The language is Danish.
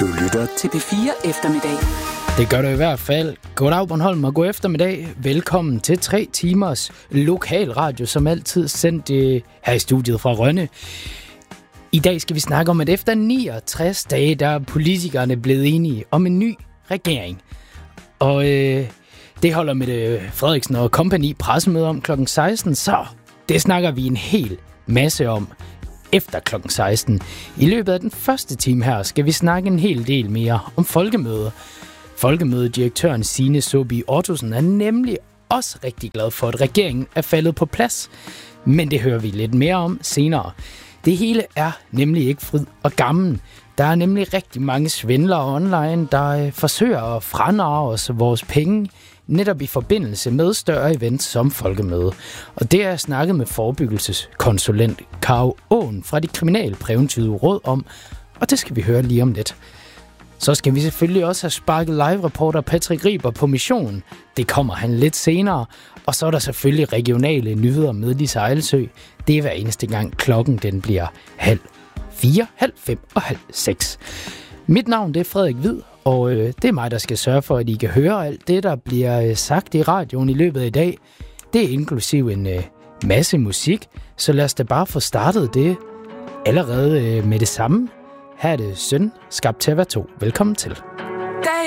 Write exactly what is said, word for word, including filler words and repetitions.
lytter til P fire Eftermiddag. Det gør du i hvert fald. Goddag Bornholm og god eftermiddag. Velkommen til tre timers lokalradio, som altid sendt øh, her i studiet fra Rønne. I dag skal vi snakke om, at efter niogtres dage, der er politikerne blevet enige om en ny regering. Og øh, det holder Mette Frederiksen og kompagni pressemøde om klokken seksten, så det snakker vi en hel masse om efter klokken seksten. I løbet af den første time her skal vi snakke en hel del mere om folkemødet. Folkemødedirektøren Signe Sobi Ottosen er nemlig også rigtig glad for, at regeringen er faldet på plads. Men det hører vi lidt mere om senere. Det hele er nemlig ikke fryd og gammel. Der er nemlig rigtig mange svindlere online, der forsøger at franarve os vores penge, netop i forbindelse med større events som folkemøde. Og det er jeg snakket med forebyggelseskonsulent Karo Åen fra de kriminalpræventive råd om, og det skal vi høre lige om lidt. Så skal vi selvfølgelig også have sparket live-reporter Patrick Riber på mission. Det kommer han lidt senere. Og så er der selvfølgelig regionale nyheder med Lise Ejlsø. Det er hver eneste gang klokken den bliver halv fire, halv fem og halv seks. Mit navn det er Frederik Hvid, og øh, det er mig, der skal sørge for, at I kan høre alt det, der bliver øh, sagt i radioen i løbet af i dag. Det er inklusiv en øh, masse musik, så lad os da bare få startet det allerede øh, med det samme. Her er det Søn, skabt til at være to. Velkommen til.